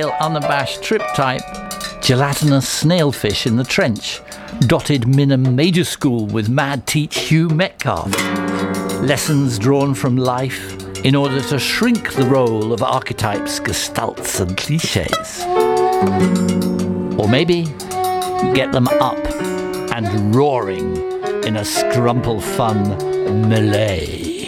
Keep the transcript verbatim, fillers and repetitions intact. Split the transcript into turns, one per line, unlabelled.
unabashed trip type, gelatinous snailfish in the trench, dotted Minham Major School with mad teach Hugh Metcalf. Lessons drawn from life in order to shrink the role of archetypes, gestalts and cliches. Or maybe get them up and roaring in a scrumple fun melee.